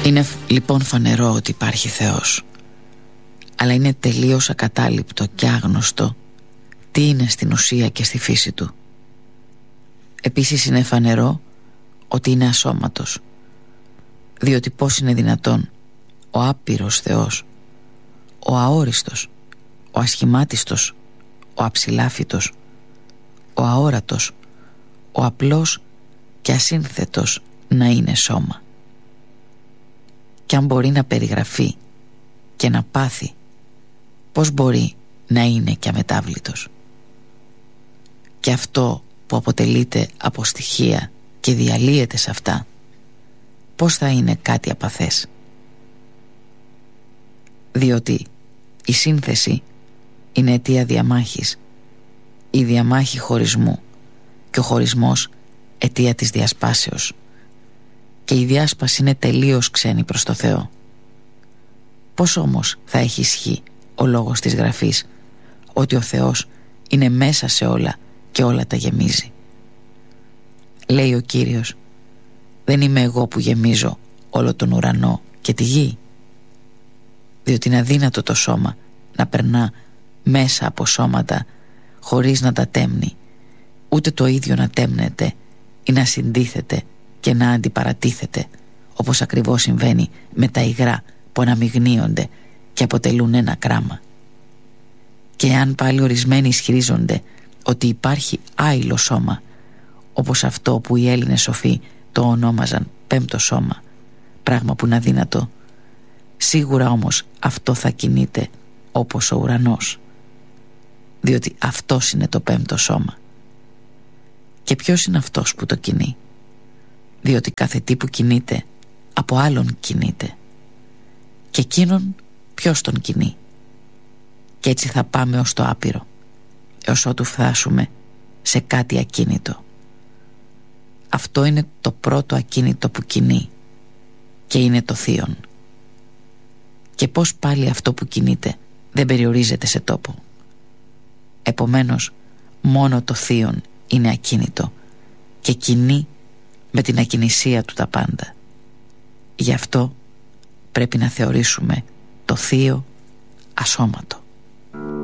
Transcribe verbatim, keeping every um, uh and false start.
Είναι λοιπόν φανερό ότι υπάρχει Θεός, αλλά είναι τελείως ακατάληπτο και άγνωστο τι είναι στην ουσία και στη φύση του. Επίσης είναι φανερό ότι είναι ασώματος, διότι πώς είναι δυνατόν ο άπειρος Θεός, ο αόριστος, ο ασχημάτιστος, ο αψηλάφιτος, ο αόρατος, ο απλός και ασύνθετος να είναι σώμα? Κι αν μπορεί να περιγραφεί και να πάθει, πώς μπορεί να είναι και αμετάβλητος? Και αυτό που αποτελείται από στοιχεία και διαλύεται σε αυτά, πώς θα είναι κάτι απαθές? Διότι η σύνθεση είναι αιτία διαμάχης, η διαμάχη χωρισμού και ο χωρισμός αιτία της διασπάσεως, και η διάσπαση είναι τελείως ξένη προς το Θεό. Πώς όμως θα έχει ισχύ ο λόγος της Γραφής ότι ο Θεός είναι μέσα σε όλα και όλα τα γεμίζει? Λέει ο Κύριος, δεν είμαι εγώ που γεμίζω όλο τον ουρανό και τη γη? Διότι είναι αδύνατο το σώμα να περνά μέσα από σώματα χωρίς να τα τέμνει, ούτε το ίδιο να τέμνεται ή να συντίθεται και να αντιπαρατίθεται, όπως ακριβώς συμβαίνει με τα υγρά που αναμειγνύονται και αποτελούν ένα κράμα. Και αν πάλι ορισμένοι ισχυρίζονται ότι υπάρχει άειλο σώμα, όπως αυτό που οι Έλληνες σοφοί το ονόμαζαν πέμπτο σώμα, πράγμα που είναι αδύνατο, σίγουρα όμως αυτό θα κινείται όπως ο ουρανός, διότι αυτός είναι το πέμπτο σώμα. Και ποιος είναι αυτός που το κινεί? Διότι κάθε τι που κινείται από άλλον κινείται, και εκείνον ποιος τον κινεί? Και έτσι θα πάμε ως το άπειρο, έως ότου φτάσουμε σε κάτι ακίνητο. Αυτό είναι το πρώτο ακίνητο που κινεί, και είναι το θείον. Και πώς πάλι αυτό που κινείται δεν περιορίζεται σε τόπο? Επομένως μόνο το θείον είναι ακίνητο και κινεί με την ακινησία του τα πάντα. Γι' αυτό πρέπει να θεωρήσουμε το θείο ασώματο.